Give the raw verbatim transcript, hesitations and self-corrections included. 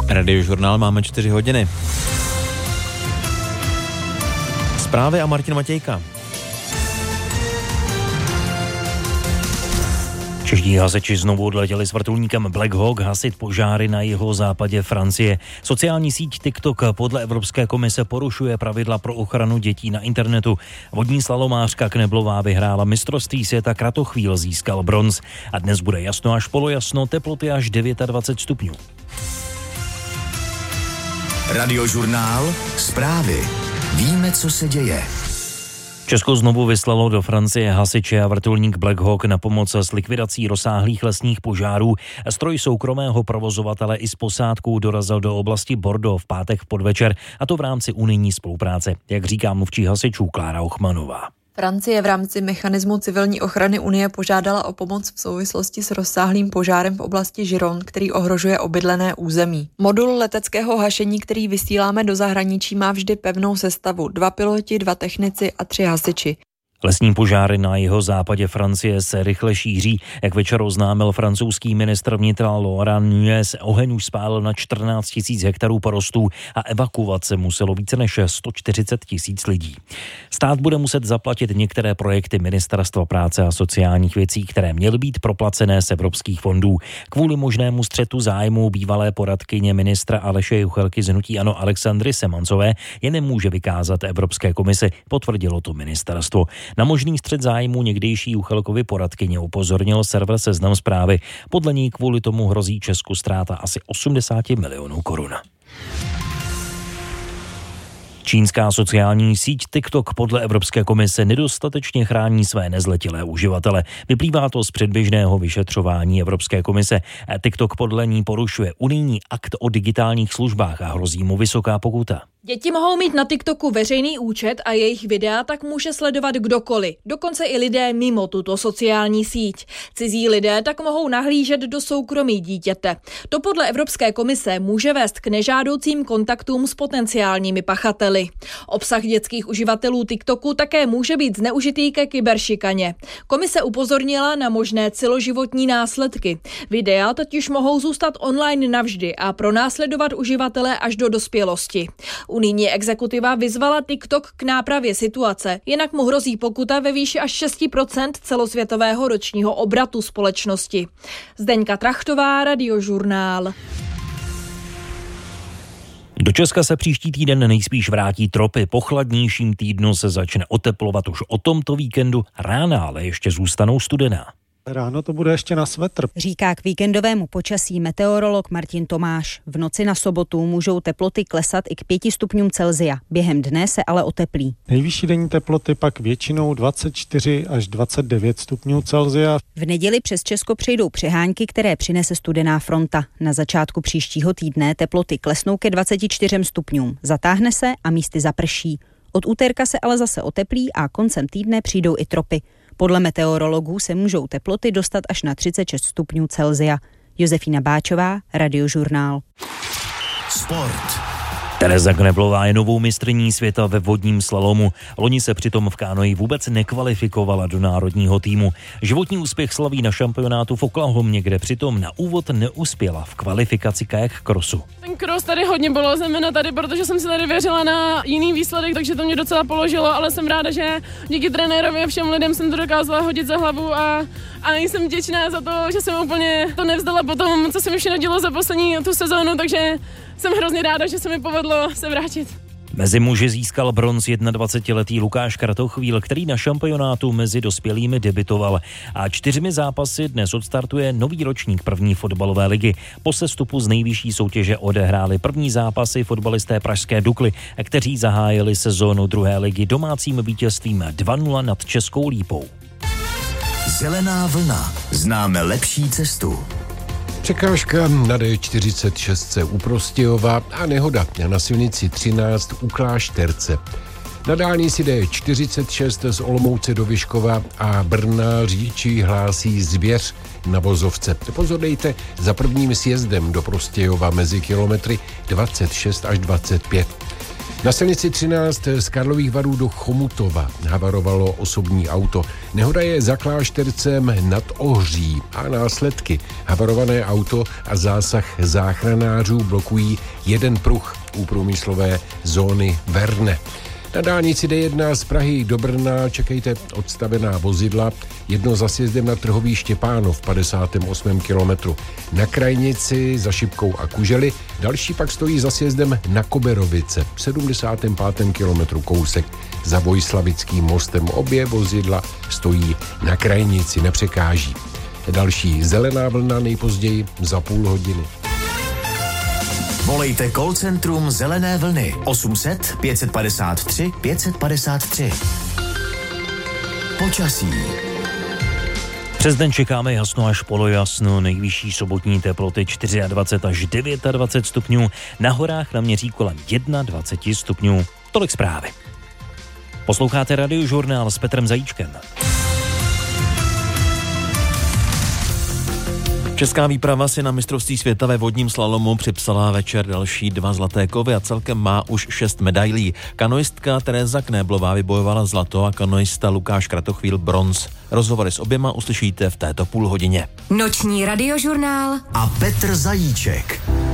Radiožurnál máme čtyři hodiny. Zprávy a Martin Matějka. Čeští hasiči znovu odletěli s vrtulníkem Black Hawk hasit požáry na jihozápadě Francie. Sociální síť TikTok podle Evropské komise porušuje pravidla pro ochranu dětí na internetu. Vodní slalomářka Kneblová vyhrála mistrovství světa kratochvíl, získal bronz. A dnes bude jasno až polojasno, teploty až dvacet devět stupňů. Radiožurnál, zprávy. Víme, co se děje. Česko znovu vyslalo do Francie hasiče a vrtulník Black Hawk na pomoc s likvidací rozsáhlých lesních požárů. Stroj soukromého provozovatele i s posádkou dorazil do oblasti Bordeaux v pátek v podvečer, a to v rámci unijní spolupráce, jak říká mluvčí hasičů Klára Ochmanová. Francie v rámci mechanismu civilní ochrany Unie požádala o pomoc v souvislosti s rozsáhlým požárem v oblasti Gironde, který ohrožuje obydlené území. Modul leteckého hašení, který vysíláme do zahraničí, má vždy pevnou sestavu: dva piloti, dva technici a tři hasiči. Lesní požáry na jihozápadě Francie se rychle šíří. Jak večer oznámil francouzský ministr vnitra Laurent Nunez, oheň už spálil na čtrnáct tisíc hektarů porostů a evakuace muselo více než sto čtyřicet tisíc lidí. Stát bude muset zaplatit některé projekty Ministerstva práce a sociálních věcí, které měly být proplacené z evropských fondů. Kvůli možnému střetu zájmů bývalé poradkyně ministra Aleše Juchelky z hnutí ANO Alexandry Semancové je nemůže vykázat Evropské komisi, potvrdilo to ministerstvo. Na možný střet zájmů někdejší Juchelkovy poradkyně upozornil server Seznam Zprávy. Podle ní kvůli tomu hrozí Česku ztráta asi osmdesát milionů korun. Čínská sociální síť TikTok podle Evropské komise nedostatečně chrání své nezletilé uživatele. Vyplývá to z předběžného vyšetřování Evropské komise. TikTok podle ní porušuje unijní akt o digitálních službách a hrozí mu vysoká pokuta. Děti mohou mít na TikToku veřejný účet a jejich videa tak může sledovat kdokoliv, dokonce i lidé mimo tuto sociální síť. Cizí lidé tak mohou nahlížet do soukromí dítěte. To podle Evropské komise může vést k nežádoucím kontaktům s potenciálními pachateli. Obsah dětských uživatelů TikToku také může být zneužitý ke kyberšikaně. Komise upozornila na možné celoživotní následky. Videa totiž mohou zůstat online navždy a pronásledovat uživatele až do dospělosti. Unijní exekutiva vyzvala TikTok k nápravě situace, jinak mu hrozí pokuta ve výši až šest procent celosvětového ročního obratu společnosti. Zdeňka Trachtová, Radiožurnál. Do Česka se příští týden nejspíš vrátí tropy. Po chladnějším týdnu se začne oteplovat už o tomto víkendu. Rána ale ještě zůstanou studená. Ráno to bude ještě na svetr. Říká k víkendovému počasí meteorolog Martin Tomáš. V noci na sobotu můžou teploty klesat i k pěti stupňům Celsia. Během dne se ale oteplí. Nejvyšší denní teploty pak většinou dvacet čtyři až dvacet devět stupňů Celsia. V neděli přes Česko přejdou přehánky, které přinese studená fronta. Na začátku příštího týdne teploty klesnou ke dvaceti čtyřem stupňům. Zatáhne se a místy zaprší. Od úterka se ale zase oteplí a koncem týdne přijdou i tropy. Podle meteorologů se můžou teploty dostat až na třicet šest stupňů Celsia. Josefína Báčová, Radiožurnál. Sport. Tereza Kneblová je novou mistryní světa ve vodním slalomu. Loni se přitom v kánoji vůbec nekvalifikovala do národního týmu. Životní úspěch slaví na šampionátu v Oklahomě, kde přitom na úvod neuspěla v kvalifikaci kajak crossu. Ten cross tady hodně bylo, zejména tady, protože jsem si tady věřila na jiný výsledek, takže to mě docela položilo, ale jsem ráda, že díky trenérovi a všem lidem jsem to dokázala hodit za hlavu a, a jsem vděčná za to, že jsem úplně to nevzdala po tom, co se mi všechno dělo za poslední tu sezónu, takže jsem hrozně ráda, že se mi povedlo se vrátit. Mezi muži získal bronz dvacetiletý Lukáš Kratochvíl, který na šampionátu mezi dospělými debutoval. A čtyřmi zápasy dnes odstartuje nový ročník první fotbalové ligy. Po sestupu z nejvyšší soutěže odehráli první zápasy fotbalisté pražské Dukly, kteří zahájili sezónu druhé ligy domácím vítězstvím dva nula nad Českou Lípou. Zelená vlna. Známe lepší cestu. Překážka na D čtyřicet šest u Prostějova a nehoda na silnici třináct u Klášterce. Na dálnici D čtyřicet šest z Olomouce do Vyškova a Brna řidiči hlásí zvěř na vozovce. Pozor dejte za prvním sjezdem do Prostějova mezi kilometry dvacet šest až dvacet pět. Na silnici třináct z Karlových Varů do Chomutova havarovalo osobní auto. Nehoda je za Kláštercem nad Ohří a následky. Havarované auto a zásah záchranářů blokují jeden pruh u průmyslové zóny Verne. Na dálnici D jedna z Prahy do Brna čekejte odstavená vozidla, jedno za sjezdem na Trhový Štěpánov v padesátém osmém kilometru. Na Krajnici za Šipkou a Kužely, další pak stojí za sjezdem na Koberovice v sedmdesátém pátém kilometru kousek za Vojslavickým mostem. Obě vozidla stojí na Krajnici, nepřekáží. Další zelená vlna nejpozději za půl hodiny. Volejte call centrum Zelené vlny osm set pět padesát tři pět padesát tři. Počasí. Přes den čekáme jasno až polojasno, nejvyšší sobotní teploty dvacet čtyři až dvacet devět stupňů, na horách naměří kolem dvacet jedna stupňů. Tolik zprávy. Posloucháte Radiožurnál s Petrem Zajíčkem. Česká výprava si na mistrovství světa ve vodním slalomu připsala večer další dva zlaté kovy a celkem má už šest medailí. Kanoistka Tereza Knéblová vybojovala zlato a kanoista Lukáš Kratochvíl bronz. Rozhovory s oběma uslyšíte v této půl hodině. Noční Radiožurnál a Petr Zajíček.